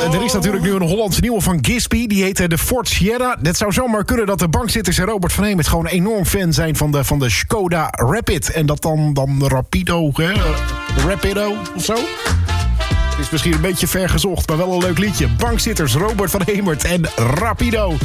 Er is natuurlijk nu een Hollandse nieuwe van Gispy. Die heet de Ford Sierra. Het zou zomaar kunnen dat de bankzitters en Robert van Hemert gewoon enorm fan zijn van de Skoda Rapid. En dat dan Rapido, hè? Rapido of zo. Het is misschien een beetje ver gezocht, maar wel een leuk liedje. Bankzitters, Robert van Hemert en Rapido.